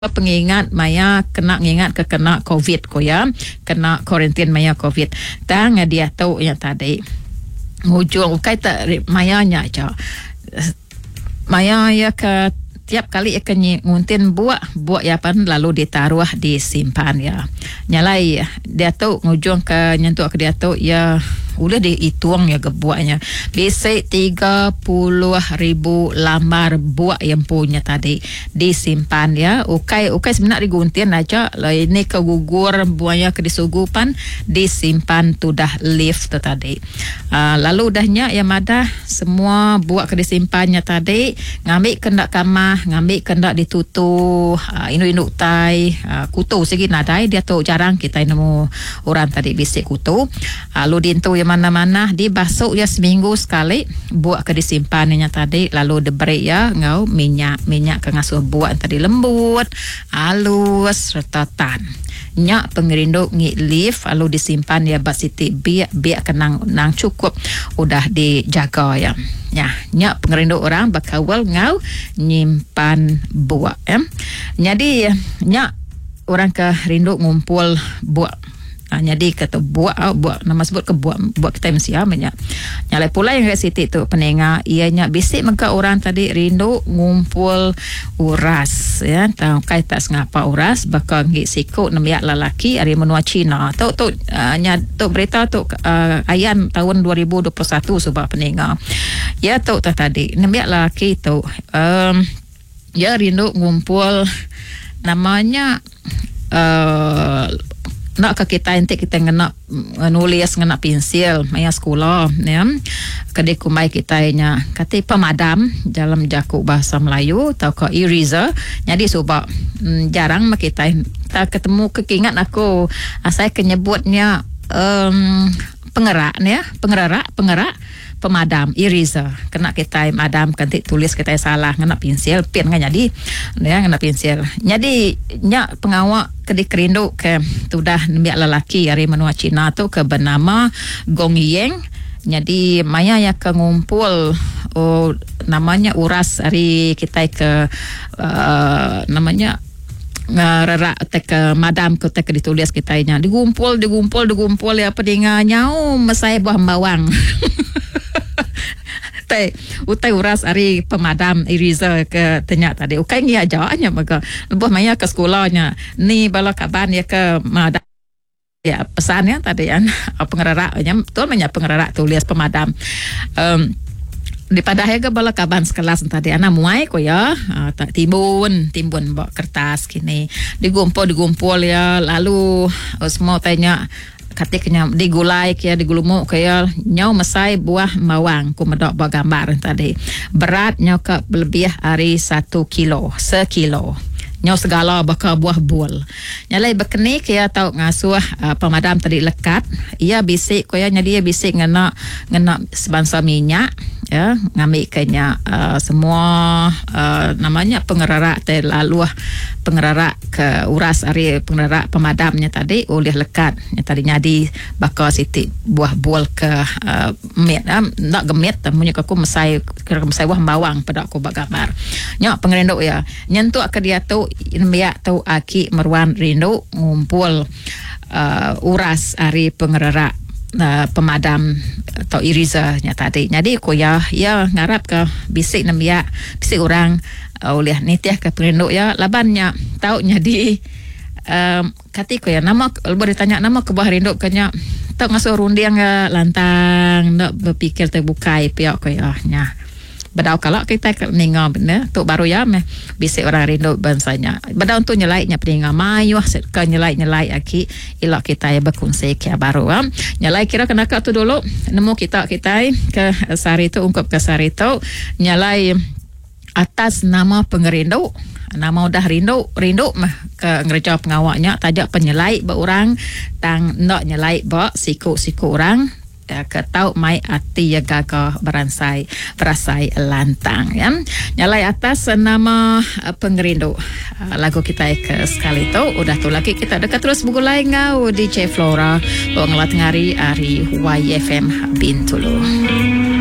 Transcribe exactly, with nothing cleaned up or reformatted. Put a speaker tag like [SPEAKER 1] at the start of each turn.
[SPEAKER 1] pengingat maya kena ngingat ke kena covid ko ya, kena kuarantin maya covid tang dia tahu yang tadi ngujung kai tak maya nya aja maya ya ke tiap kali akan nguntin buat buat ya pan lalu ditaruh disimpan ya nyalai dia tahu ngujung ke nyentuh ke dia tahu ya udah dihitung ya kebuahnya bisa tiga puluh ribu lambar buah yang punya tadi disimpan ya ukai ukai sebenarnya digunting aja lah ini kegugur buahnya ke disugupan disimpan tu dah lift tu tadi uh, lalu udahnya yang ada semua buah ke disimpannya tadi ngambil kendak kamah ngambil kendak ditutup uh, induk-induk tai uh, kutu segi nadai dia tu jarang kita nemu orang tadi bisik kutu uh, lalu dintu yang mana-mana dibasuh ya seminggu sekali buat ke disimpannya tadi lalu diberi ya ngau minyak minyak ke ngasuh buat tadi lembut halus serta tan nyak pengerinduk ngi leaf lalu disimpan ya basiti biak biak kenang nang cukup udah dijaga ya ya nyak pengerinduk orang bakawal ngau nyimpan buat ya jadi nyak orang ke rindu ngumpul buat Ah, jadi kata buat oh, buat nama sebut ke buat buat kita mesti amanya. Nyalai pula yang kat situ tu pendengar ianya bisik maka orang tadi rindu ngumpul uras ya tahu kai tak sengapa uras bakal ngi sikut nemiak lelaki ari menua Cina. Tu tu uh, nya tu berita tu uh, ayan tahun dua ribu dua puluh satu sebab pendengar. Ya tu tu tadi nemiak lelaki tu um, ya rindu ngumpul namanya uh, nak ke kita nanti kita ngena nulis ngena pensil maya sekolah ya kedai kumai kita nya kata pemadam dalam jaku bahasa Melayu atau ke eraser jadi sebab mm, jarang mak kita tak ketemu kekingat aku saya kenyebutnya um, pengerak ya pengerak pengerak pemadam eraser kena kita madam kanti tulis kita salah ngena pensil pen kan jadi ya ngena pensil jadi nya pengawak kedik kerindu ke sudah biak lelaki dari menua Cina tu ke bernama Gong Yeng jadi maya ya ke ngumpul oh, namanya uras hari kita ke uh, namanya ngarak tek madam ke tek ditulis kita nya digumpul digumpul digumpul ya pedinga nyau mesai buah bawang utai utai uras ari pemadam eraser ke tanya tadi ukai ngi aja maka lebuh maya ke sekolahnya ni bala kaban ya ke madam ya pesannya tadi kan pengeraknya betul banyak pengerak tulis pemadam um, di pada harga bala kaban sekelas tadi anak muai ko ya uh, tak timbun timbun bawa kertas kini digumpul digumpul ya lalu uh, semua tanya katiknya digulai kaya digulumuk kaya nyau mesai buah mawang ku medok buah gambar tadi beratnya ke lebih hari satu kilo sekilo nyau segala bakal buah bul nyalai berkeni kaya tau ngasuh uh, pemadam tadi lekat ia bisik kaya nyadi ia bisik ngena ngena sebangsa minyak ya ngambil kanya uh, semua uh, namanya pengerak terlalu pengerak ke uras hari pengerak pemadamnya tadi oleh lekat yang tadi nyadi bakal siti buah bul ke uh, met uh, nak gemet tamunya aku mesai kira mesai buah bawang pada aku bak gambar nyok pengerinduk ya nyentuh ke dia tu biak tu aki meruan rindu ngumpul uh, uras hari pengerak Uh, pemadam atau erasernya tadi jadi aku ya ya ngarap ke bisik namanya bisik orang uh, oleh nitiah ke perinduk ya labannya tahu jadi um, katiko ya nama boleh tanya nama ke buah rinduk kanya tak ngasuh rundiang ya lantang nak berpikir terbukai pihak ko ya nya badau kalau kita ninga benar tu baru ya meh bisik orang rindu bansanya badau untuk nyelainya peninga mayu ke nyelai nyelai aki ilok kita ya berkongsi kia baru ha? Nyelai kira kena tu dulu nemu kita kita ke sari tu ungkap ke sari tu nyelai atas nama pengerindu nama udah rindu rindu mah ke ngereja pengawaknya tajak penyelai ba orang tang nak nyelai ba siku-siku orang ya, ke tau mai ati ya gagah beransai berasai lantang ya nyalai atas nama uh, pengerindu uh, lagu kita ke sekali tu udah tu lagi kita dekat terus buku lain ngau D J Flora pengelat ngari ari Y F M Bintulu.